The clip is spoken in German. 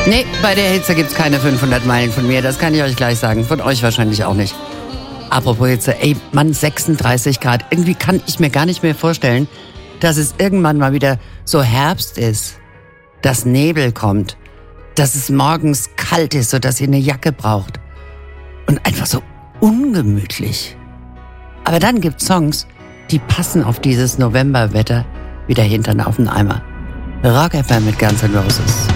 Nee, bei der Hitze gibt's keine 500 Meilen von mir, das kann ich euch gleich sagen. Von euch wahrscheinlich auch nicht. Apropos Hitze, ey, Mann, 36 Grad. Irgendwie kann ich mir gar nicht mehr vorstellen, dass es irgendwann mal wieder so Herbst ist. Dass Nebel kommt. Dass es morgens kalt ist, sodass ihr eine Jacke braucht. Und einfach so ungemütlich. Aber dann gibt's Songs, die passen auf dieses Novemberwetter wie der Hintern auf den Eimer. Rock FM mit Guns N' Roses.